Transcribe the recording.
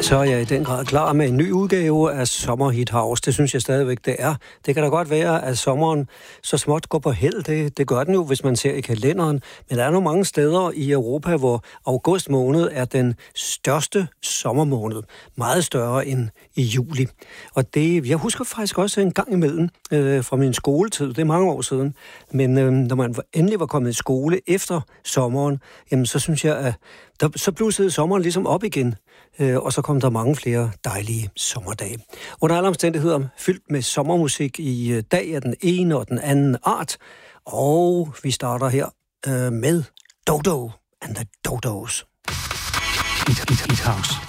Så er jeg i den grad klar med en ny udgave af Sommer Hit House. Det synes jeg stadigvæk, det er. Det kan da godt være, at sommeren så småt går på held. Det gør den jo, hvis man ser i kalenderen. Men der er nogle mange steder i Europa, hvor august måned er den største sommermåned. Meget større end i juli. Og det, jeg husker faktisk også en gang imellem fra min skoletid. Det er mange år siden. Men når man endelig var kommet i skole efter sommeren, jamen, så synes jeg, at så blussede sommeren ligesom op igen. Og så kom der mange flere dejlige sommerdage. Under alle omstændigheder fyldt med sommermusik. I dag er den ene og den anden art. Og vi starter her med Dodo and the Dodos. Hit House.